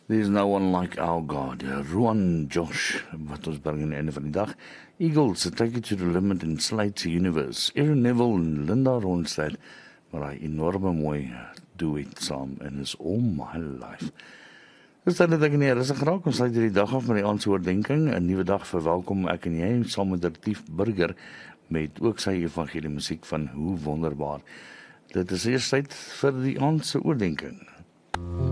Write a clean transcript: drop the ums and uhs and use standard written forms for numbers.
There's no one like our God. Ruan Josh, wat ons bring aan die einde van die dag. Eagles, Take It to the Limit in Slate's Universe. Aaron Neville en Linda Ronstadt, maar hy enorme mooi duet saam in Is All My Life. Dis dan dat ek nie rustig raak, ons sluit hierdie dag af met die aansoordenking, 'n nuwe dag verwelkom ek en jy, saam met Retief Burger, met ook sy evangelie musiek van Hoe Wonderbaar. Dit is eers tyd vir die aand se oordenking.